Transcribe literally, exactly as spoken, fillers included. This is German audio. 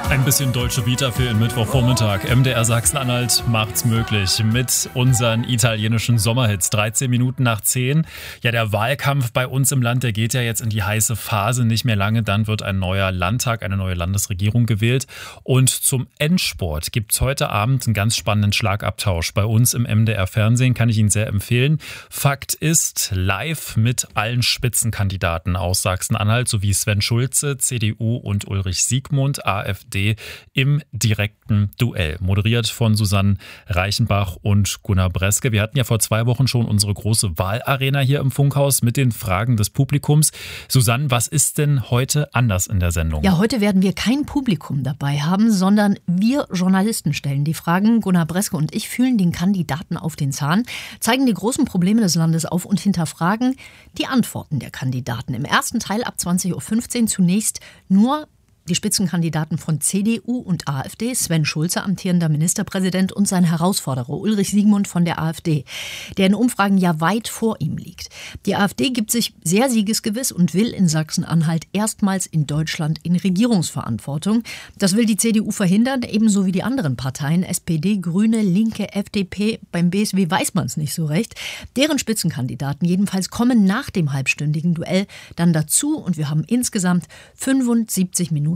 Ein bisschen deutsche Vita für den Mittwochvormittag. M D R Sachsen-Anhalt macht's möglich mit unseren italienischen Sommerhits. dreizehn Minuten nach zehn. Ja, der Wahlkampf bei uns im Land, der geht ja jetzt in die heiße Phase. Nicht mehr lange, dann wird ein neuer Landtag, eine neue Landesregierung gewählt. Und zum Endsport gibt's heute Abend einen ganz spannenden Schlagabtausch. Bei uns im M D R Fernsehen kann ich Ihnen sehr empfehlen. Fakt ist, live mit allen Spitzenkandidaten aus Sachsen-Anhalt sowie Sven Schulze, C D U, und Ulrich Siegmund, AfD, im direkten Duell. Moderiert von Susanne Reichenbach und Gunnar Breske. Wir hatten ja vor zwei Wochen schon unsere große Wahlarena hier im Funkhaus mit den Fragen des Publikums. Susanne, was ist denn heute anders in der Sendung? Ja, heute werden wir kein Publikum dabei haben, sondern wir Journalisten stellen die Fragen. Gunnar Breske und ich fühlen den Kandidaten auf den Zahn, zeigen die großen Probleme des Landes auf und hinterfragen die Antworten der Kandidaten. Im ersten Teil ab zwanzig Uhr fünfzehn zunächst nur die Spitzenkandidaten von C D U und AfD, Sven Schulze, amtierender Ministerpräsident, und sein Herausforderer Ulrich Siegmund von der AfD, der in Umfragen ja weit vor ihm liegt. Die AfD gibt sich sehr siegesgewiss und will in Sachsen-Anhalt erstmals in Deutschland in Regierungsverantwortung. Das will die C D U verhindern, ebenso wie die anderen Parteien, S P D, Grüne, Linke, F D P. Beim B S W weiß man es nicht so recht. Deren Spitzenkandidaten jedenfalls kommen nach dem halbstündigen Duell dann dazu und wir haben insgesamt fünfundsiebzig Minuten